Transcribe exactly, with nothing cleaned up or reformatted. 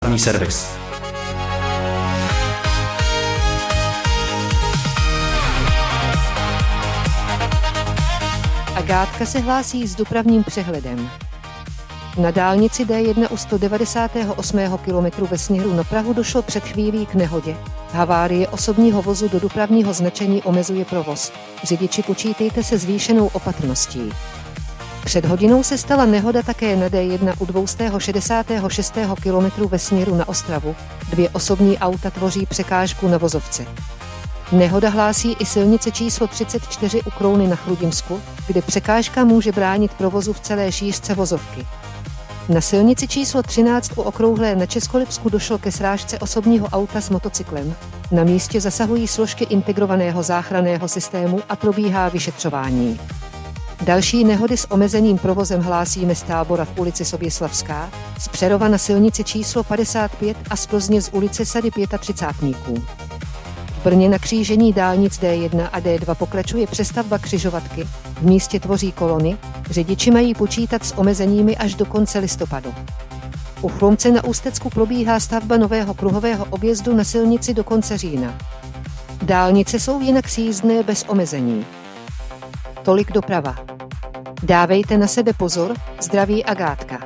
dopravní servis. Agátka se hlásí s dopravním přehledem. Na dálnici D jedna u sto devadesátého osmého kilometru ve směru na Prahu došlo před chvílí k nehodě. Havárie osobního vozu do dopravního značení omezuje provoz. Řidiči, počítejte se zvýšenou opatrností. Před hodinou se stala nehoda také na D jedna u dvě stě šedesátého šestého kilometru ve směru na Ostravu. Dvě osobní auta tvoří překážku na vozovce. Nehoda hlásí i silnice číslo třicet čtyři u Krouny na Chrudimsku, kde překážka může bránit provozu v celé šířce vozovky. Na silnici číslo třináct u Okrouhlé na Českolipsku došlo ke srážce osobního auta s motocyklem. Na místě zasahují složky integrovaného záchranného systému a probíhá vyšetřování. Další nehody s omezeným provozem hlásíme z Tábora v ulici Soběslavská, z Přerova na silnici číslo padesát pět a z Plzně z ulice Sady třicátníků. V Brně na křížení dálnic D jedna a D dva pokračuje přestavba křižovatky. V místě tvoří kolony, řidiči mají počítat s omezeními až do konce listopadu. U Chlumce na Ústecku probíhá stavba nového kruhového objezdu na silnici do konce října. Dálnice jsou jinak sjízdné bez omezení. Tolik doprava. Dávejte na sebe pozor, zdraví Agátka.